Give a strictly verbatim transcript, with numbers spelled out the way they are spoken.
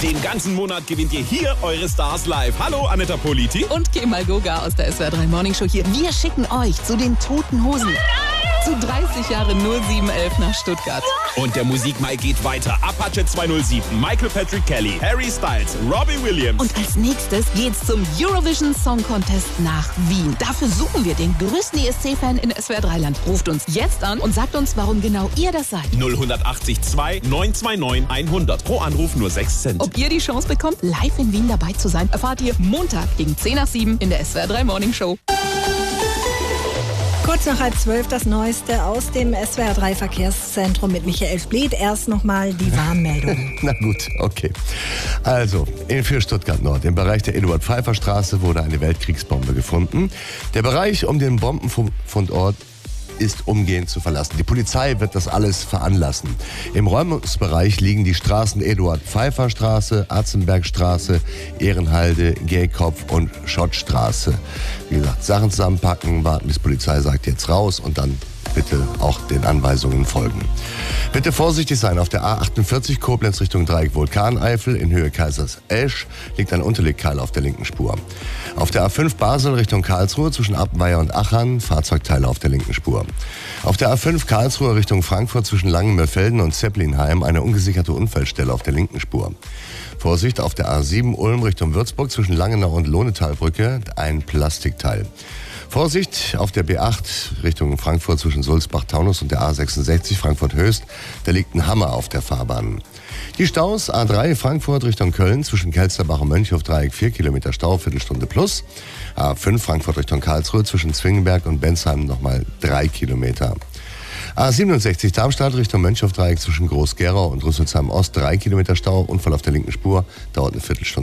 Den ganzen Monat gewinnt ihr hier eure Stars live. Hallo, Aneta Politi. Und Kemal Goga aus der S W R drei Morning Show hier. Wir schicken euch zu den Toten Hosen. Zu dreißig Jahre null sieben elf nach Stuttgart. Und der Musikmai geht weiter. Apache zweihundertsieben, Michael Patrick Kelly, Harry Styles, Robbie Williams. Und als nächstes geht's zum Eurovision Song Contest nach Wien. Dafür suchen wir den größten E S C-Fan in S W R drei Land. Ruft uns jetzt an und sagt uns, warum genau ihr das seid. null acht acht zwei neun zwei neun hundert. Pro Anruf nur sechs Cent. Ob ihr die Chance bekommt, live in Wien dabei zu sein, erfahrt ihr Montag gegen zehn nach sieben in der S W R drei Morning Show. Kurz nach halb zwölf das Neueste aus dem S W R drei Verkehrszentrum mit Michael Spliet. Erst nochmal die Warnmeldung. Na gut, okay. Also, in für Stuttgart Nord, im Bereich der Eduard-Pfeiffer-Straße wurde eine Weltkriegsbombe gefunden. Der Bereich um den Bombenfundort ist umgehend zu verlassen. Die Polizei wird das alles veranlassen. Im Räumungsbereich liegen die Straßen Eduard-Pfeiffer-Straße, Atzenbergstraße, Ehrenhalde, Gehkopf und Schottstraße. Wie gesagt, Sachen zusammenpacken, warten, bis die Polizei sagt, jetzt raus und dann bitte auch den Anweisungen folgen. Bitte vorsichtig sein. Auf der A achtundvierzig Koblenz Richtung Dreieck Vulkaneifel in Höhe Kaisers Esch liegt ein Unterlegkeil auf der linken Spur. Auf der A fünf Basel Richtung Karlsruhe zwischen Appenweier und Achern Fahrzeugteile auf der linken Spur. Auf der A fünf Karlsruhe Richtung Frankfurt zwischen Langenmörfelden und Zeppelinheim eine ungesicherte Unfallstelle auf der linken Spur. Vorsicht auf der A sieben Ulm Richtung Würzburg zwischen Langenau und Lohnetalbrücke ein Plastikteil. Vorsicht auf der B acht Richtung Frankfurt zwischen Sulzbach-Taunus und der A sechsundsechzig Frankfurt-Höchst. Da liegt ein Hammer auf der Fahrbahn. Die Staus A drei Frankfurt Richtung Köln zwischen Kelsterbach und Mönchhof-Dreieck vier Kilometer Stau, Viertelstunde plus. A fünf Frankfurt Richtung Karlsruhe zwischen Zwingenberg und Bensheim nochmal drei Kilometer. A siebenundsechzig Darmstadt Richtung Mönchhof-Dreieck zwischen Groß-Gerau und Rüsselsheim Ost drei Kilometer Stau. Unfall auf der linken Spur, dauert eine Viertelstunde.